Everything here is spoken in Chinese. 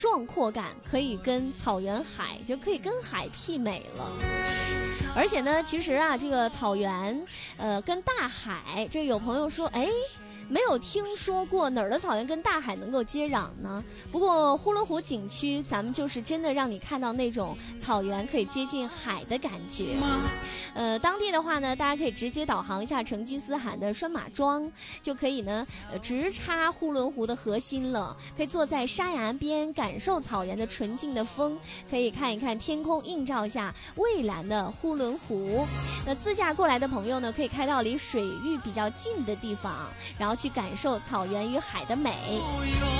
壮阔感可以跟草原海就可以跟海媲美了。而且呢，其实啊，这个草原，跟大海，这有朋友说，哎，没有听说过哪儿的草原跟大海能够接壤呢？不过呼伦湖景区，咱们就是真的让你看到那种草原可以接近海的感觉。当地的话呢，大家可以直接导航一下成吉思汗的拴马桩，就可以呢，直插呼伦湖的核心了。可以坐在沙崖边，感受草原的纯净的风，可以看一看天空映照下蔚蓝的呼伦湖。那自驾过来的朋友呢，可以开到离水域比较近的地方，然后去感受草原与海的美。